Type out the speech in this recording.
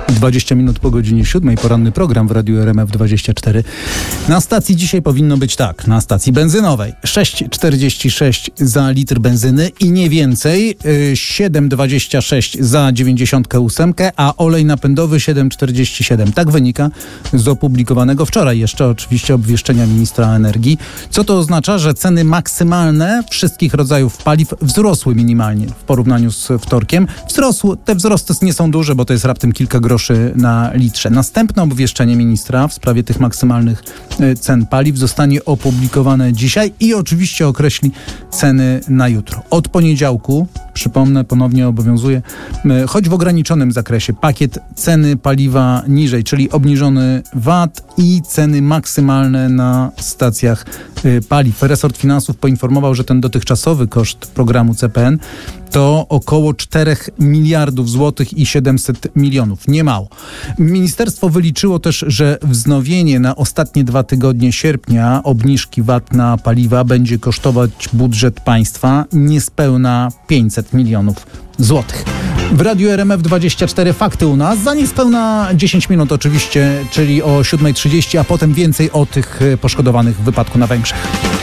20 minut po godzinie 7. Poranny program w Radiu RMF24. Na stacji dzisiaj powinno być tak. Na stacji benzynowej 6,46 za litr benzyny i nie więcej. 7,26 za 98, a olej napędowy 7,47. Tak wynika z opublikowanego wczoraj jeszcze oczywiście obwieszczenia ministra energii. Co to oznacza? Że ceny maksymalne wszystkich rodzajów paliw wzrosły minimalnie w porównaniu z wtorkiem. Te wzrosty nie są duże, bo to jest raptem kilka groszy na litrze. Następne obwieszczenie ministra w sprawie tych maksymalnych cen paliw zostanie opublikowane dzisiaj i oczywiście określi ceny na jutro. Od poniedziałku, przypomnę, ponownie obowiązuje, choć w ograniczonym zakresie, pakiet ceny paliwa niżej, czyli obniżony VAT i ceny maksymalne na stacjach paliw. Resort Finansów poinformował, że ten dotychczasowy koszt programu CPN to około 4 miliardów złotych i 700 milionów. Nie mało. Ministerstwo wyliczyło też, że wznowienie na ostatnie 2 tygodnie sierpnia obniżki VAT na paliwa będzie kosztować budżet państwa niespełna 500 milionów złotych. W Radiu RMF24 fakty u nas za niespełna 10 minut oczywiście, czyli o 7:30, a potem więcej o tych poszkodowanych w wypadku na Węgrzech.